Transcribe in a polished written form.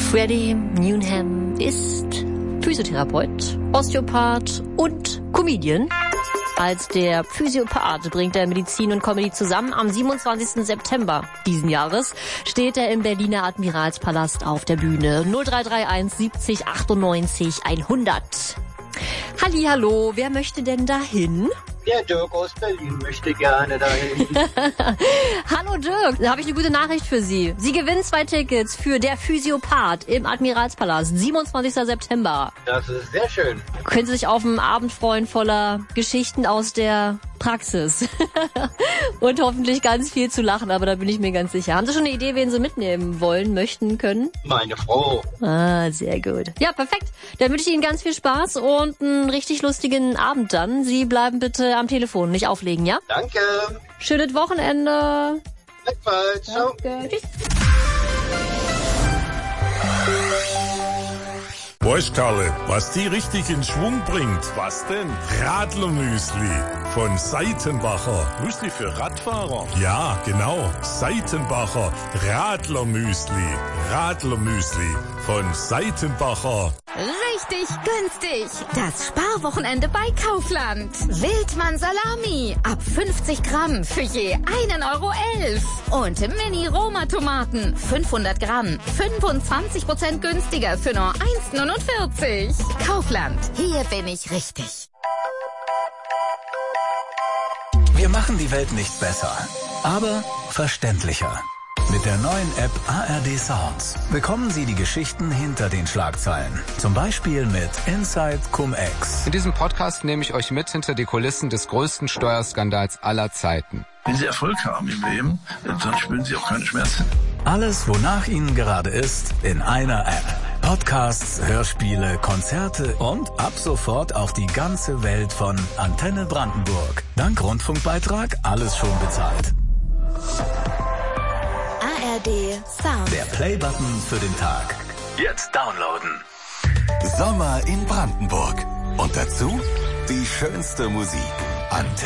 Freddie Newnham ist Physiotherapeut, Osteopath und Comedian. Als der Physiopath bringt er Medizin und Comedy zusammen. Am 27. September diesen Jahres steht er im Berliner Admiralspalast auf der Bühne. 0331 70 98 100. Hallihallo, wer möchte denn dahin? Der Dirk aus Berlin möchte gerne dahin. Hallo Dirk, da habe ich eine gute Nachricht für Sie. Sie gewinnen 2 Tickets für der Physiopath im Admiralspalast, 27. September. Das ist sehr schön. Können Sie sich auf einen Abend freuen voller Geschichten aus der Praxis. Und hoffentlich ganz viel zu lachen, aber da bin ich mir ganz sicher. Haben Sie schon eine Idee, wen Sie mitnehmen wollen, möchten, können? Meine Frau. Ah, sehr gut. Ja, perfekt. Dann wünsche ich Ihnen ganz viel Spaß und einen richtig lustigen Abend dann. Sie bleiben bitte am Telefon, nicht auflegen, ja? Danke. Schönes Wochenende. Gleichfalls. Ciao. Danke. Tschüss. Weißt Karle, was die richtig in Schwung bringt? Was denn? Radlermüsli von Seitenbacher. Müsli für Radfahrer? Ja, genau. Seitenbacher Radlermüsli. Radlermüsli von Seitenbacher. Richtig günstig. Das Sparwochenende bei Kaufland. Wildmann Salami ab 50 Gramm für je 1,11 €. Und Mini-Roma-Tomaten 500 Gramm 25% günstiger für nur 1,49 €. Kaufland. Hier bin ich richtig. Wir machen die Welt nicht besser, aber verständlicher. Mit der neuen App ARD Sounds bekommen Sie die Geschichten hinter den Schlagzeilen. Zum Beispiel mit Inside Cum-Ex. In diesem Podcast nehme ich euch mit hinter die Kulissen des größten Steuerskandals aller Zeiten. Wenn Sie Erfolg haben im Leben, dann spüren Sie auch keine Schmerzen. Alles, wonach Ihnen gerade ist, in einer App. Podcasts, Hörspiele, Konzerte und ab sofort auch die ganze Welt von Antenne Brandenburg. Dank Rundfunkbeitrag alles schon bezahlt. ARD Sound. Der Play-Button für den Tag. Jetzt downloaden. Sommer in Brandenburg. Und dazu die schönste Musik. Antenne.